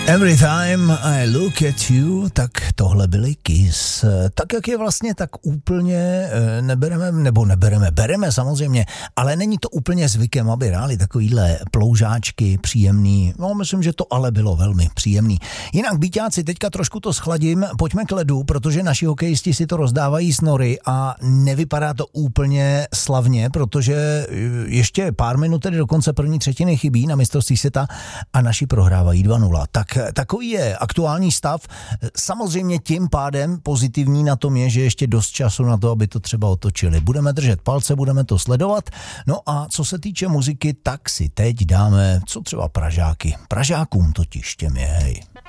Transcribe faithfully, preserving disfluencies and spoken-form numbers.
Every time I look at you, tak tohle byly Kiss. Tak jak je vlastně tak úplně nebereme, nebo nebereme, bereme samozřejmě, ale není to úplně zvykem, aby hráli takovýhle ploužáčky příjemný. No, myslím, že to ale bylo velmi příjemný. Jinak, býťáci, teďka trošku to schladím, pojďme k ledu, protože naši hokejisti si to rozdávají s nory a nevypadá to úplně slavně, protože ještě pár minut tedy do konce první třetiny chybí na mistrovství světa a naši prohrávají dva nula. Tak takový je aktuální stav. Samozřejmě tím pádem pozitivní na tom je, že ještě dost času na to, aby to třeba otočili. Budeme držet palce, budeme to sledovat. No a co se týče muziky, tak si teď dáme, co třeba Pražáky. Pražákům totiž těm je, hej.